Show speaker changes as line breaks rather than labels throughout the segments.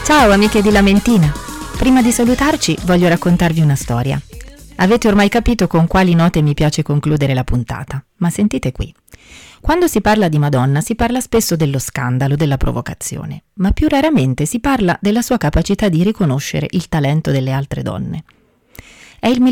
Ciao amiche di Lamentina! Prima di salutarci voglio raccontarvi una storia. Avete ormai capito con quali note mi piace concludere la puntata, ma sentite qui. Quando si parla di Madonna si parla spesso dello scandalo, della provocazione, ma più raramente si parla della sua capacità di riconoscere il talento delle altre donne. È il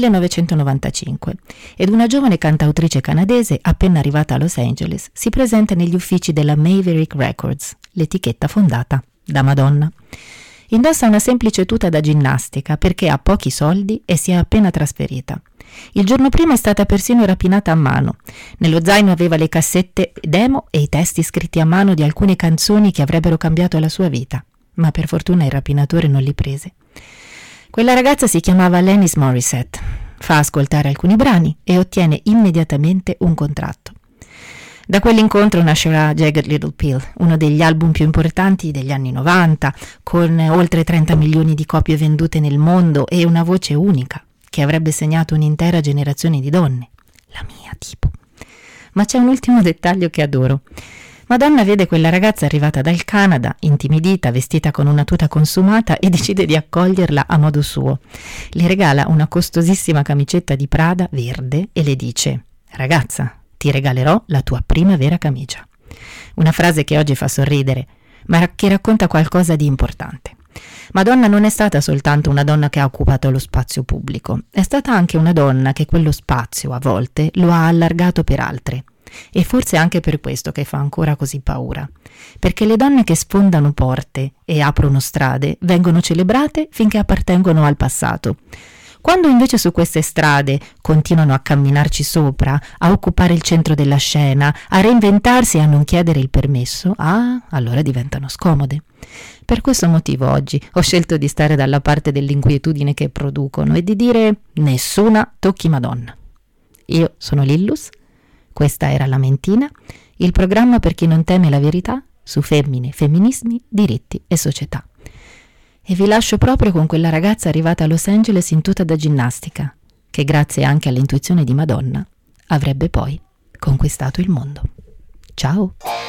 1995 ed una giovane cantautrice canadese appena arrivata a Los Angeles si presenta negli uffici della Maverick Records, l'etichetta fondata da Madonna. Indossa una semplice tuta da ginnastica perché ha pochi soldi e si è appena trasferita. Il giorno prima è stata persino rapinata a mano. Nello zaino aveva le cassette demo e i testi scritti a mano di alcune canzoni che avrebbero cambiato la sua vita, ma per fortuna il rapinatore non li prese. Quella ragazza si chiamava Alanis Morissette, fa ascoltare alcuni brani e ottiene immediatamente un contratto. Da quell'incontro nascerà Jagged Little Pill, uno degli album più importanti degli anni 90, con oltre 30 milioni di copie vendute nel mondo e una voce unica, che avrebbe segnato un'intera generazione di donne. La mia, tipo. Ma c'è un ultimo dettaglio che adoro. Madonna vede quella ragazza arrivata dal Canada, intimidita, vestita con una tuta consumata e decide di accoglierla a modo suo. Le regala una costosissima camicetta di Prada verde e le dice: «Ragazza, ti regalerò la tua prima vera camicia». Una frase che oggi fa sorridere, ma che racconta qualcosa di importante. Madonna non è stata soltanto una donna che ha occupato lo spazio pubblico, è stata anche una donna che quello spazio a volte lo ha allargato per altre. E forse anche per questo che fa ancora così paura, perché le donne che sfondano porte e aprono strade vengono celebrate finché appartengono al passato. Quando invece su queste strade continuano a camminarci sopra, a occupare il centro della scena, a reinventarsi e a non chiedere il permesso, allora diventano scomode. Per questo motivo oggi ho scelto di stare dalla parte dell'inquietudine che producono e di dire: nessuna tocchi Madonna. Io sono Lillus. Questa era Lamentina, il programma per chi non teme la verità su femmine, femminismi, diritti e società. E vi lascio proprio con quella ragazza arrivata a Los Angeles in tuta da ginnastica, che grazie anche all'intuizione di Madonna avrebbe poi conquistato il mondo. Ciao!